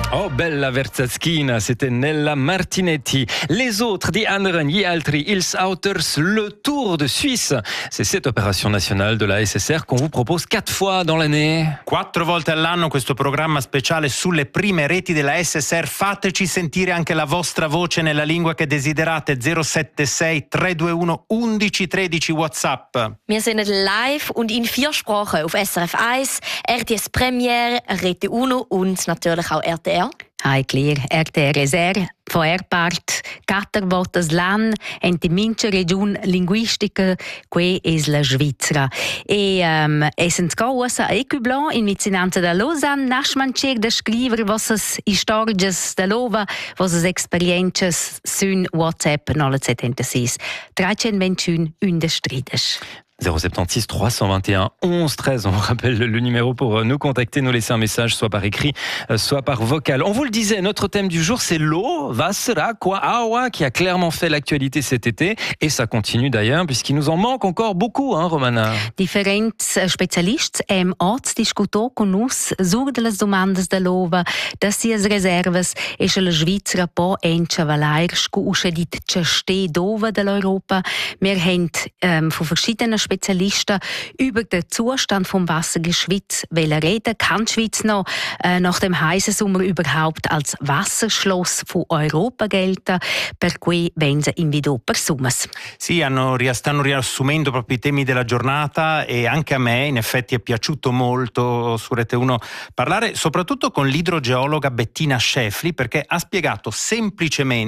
Oh, bella Verzaschina, c'était Nella Martinetti. Les autres, die anderen, gli altri, ils Auters, le Tour de Suisse. C'est cette opération nationale de la SSR qu'on vous propose 4 fois dans l'année. 4 volte all'anno questo programma speciale sulle prime reti della SSR. Fateci sentire anche la vostra voce nella lingua che desiderate. 076 321 1113 WhatsApp. Wir sind live und in 4 Sprachen auf SRF 1, RTS Premiere, Rete Uno und natürlich auch RTR. Hai clear, RTR von Part 4 votas l'an en die mince region linguistica que es la Svizzera. Essent causa a Ecublan in vicinanza da Lausanne nasmancer da scriver vossas historias da lova, vossas experiences sun WhatsApp 976 321 113. 076 321 11 13. On vous rappelle le numéro pour nous contacter, nous laisser un message, soit par écrit, soit par vocal. On vous le disait, notre thème du jour, c'est l'eau, Wasser, quoi, awa, qui a clairement fait l'actualité cet été. Et ça continue d'ailleurs, puisqu'il nous en manque encore beaucoup, hein, Romana? Differents specialists ont discuté con us sur de las domandas da lova, da sias reservas, e che la Svizzera po encha valair scuusche dit c'ste dova dell'Europa. Wir haben von verschiedenen Spezialisten über den Zustand vom Wasser in der Schweiz reden. Kann die Schweiz noch nach dem heißen Sommer überhaupt als Wasserschloss von Europa gelten? Per cui vengono invito per Summas. Sì, stanno riassumendo proprio i temi della giornata e anche a me in effetti è piaciuto molto su Rete 1 parlare soprattutto con l'idrogeologa Bettina Schäfli, perché ha spiegato semplicemente